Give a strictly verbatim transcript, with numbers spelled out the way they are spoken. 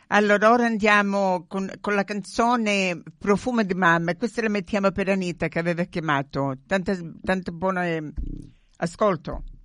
Allora, ora andiamo con, con la canzone Profumo di mamma. Questa la mettiamo per Anita che aveva chiamato. Tanto, tanto buon eh, ascolto.